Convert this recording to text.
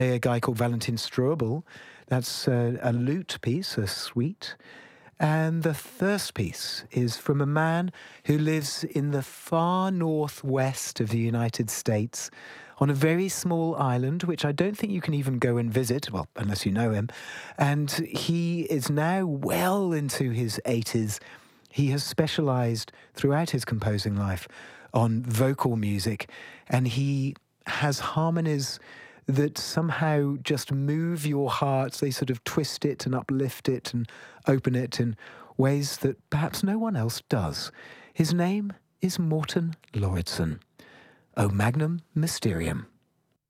a guy called Valentin Strobel. That's a lute piece, a suite. And the first piece is from a man who lives in the far northwest of the United States on a very small island, which I don't think you can even go and visit, well, unless you know him. And he is now well into his 80s. He has specialized throughout his composing life on vocal music, and he has harmonies that somehow just move your heart. They sort of twist it and uplift it and open it in ways that perhaps no one else does. His name is Morten Lauridsen. O Magnum Mysterium.